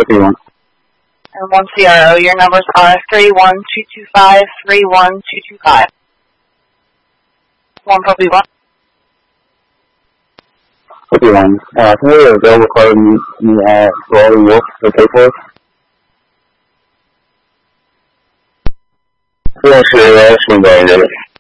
51. And 1 CRO, your numbers are 31225, 31225. 1 Puppy 1. 51. Can we available card for all the wolves to pay for? 这是是的人。